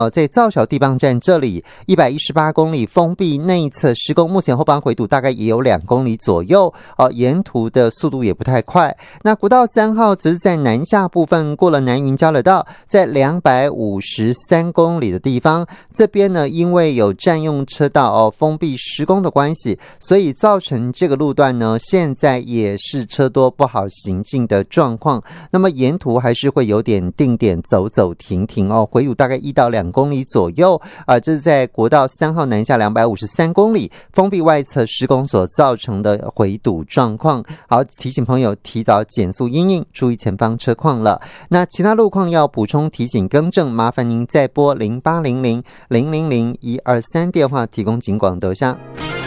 在皂小地磅站这里118公里封闭内侧施工，目前后方回堵大概也有2公里左右，沿途的速度也不太快。那国道3号则是在南下部分过了南云交流道，在253公里的地方，这边呢因为有占用车道封闭施工的关系，所以造成这个路段呢现在也是车多不好行进的状况。那么沿途还是会有点定点走走停停回堵大概1到2公里左右这是在国道3号南下253公里封闭外侧施工所造成的回堵状况。好，提醒朋友提早减速因应，注意前方车况了。那其他路况要补充提醒更正，麻烦您再拨0800-000-123电话提供警广得下。